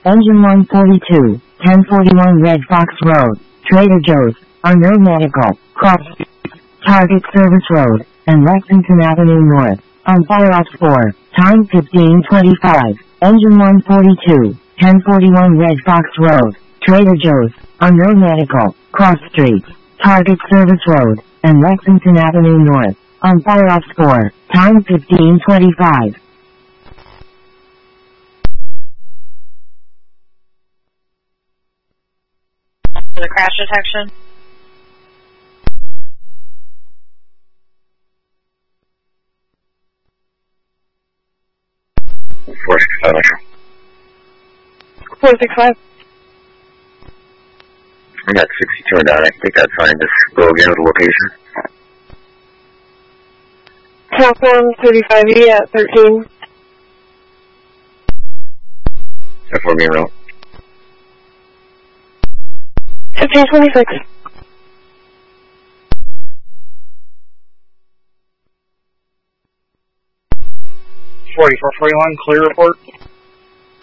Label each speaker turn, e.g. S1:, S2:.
S1: Engine 142, 1041 Red Fox Road, Trader Joe's, Arno Medical, Cross, Target Service Road, and Lexington Avenue North, on Fireops 4, time 15:25. Engine 142, 1041 Red Fox Road, Trader Joe's, Arno Medical, Cross Street, Target Service Road, and Lexington Avenue North, on Fireops 4, time 15:25.
S2: The crash detection.
S3: Four 65.
S4: I got 62 down. I think that's fine. Just go again with the location.
S3: Platform 35E at 13.
S4: That for me, route.
S3: 1526.
S5: 4441, clear report.